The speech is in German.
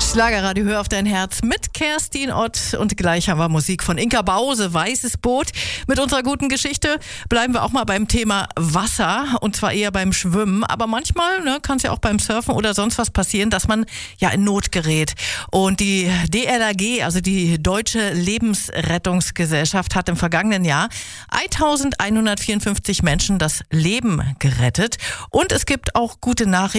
Schlagerradio, hör auf dein Herz mit Kerstin Ott. Und gleich haben wir Musik von Inka Bause, Weißes Boot. Mit unserer guten Geschichte bleiben wir auch mal beim Thema Wasser, und zwar eher beim Schwimmen. Aber manchmal kann es ja auch beim Surfen oder sonst was passieren, dass man ja in Not gerät. Und die DLRG, also die Deutsche Lebensrettungsgesellschaft, hat im vergangenen Jahr 1154 Menschen das Leben gerettet. Und es gibt auch gute Nachrichten.